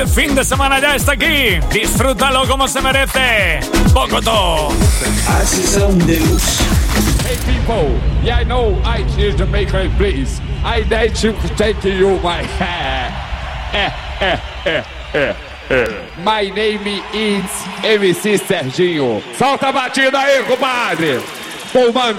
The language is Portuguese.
fin de semana ya está aquí. Disfrútalo como se merece. Bogotá. Hey people, yeah, I know I hear Jamaican please. I need to take you my My name is MC Serginho. Solta a batida aí, compadre. Pô, mano,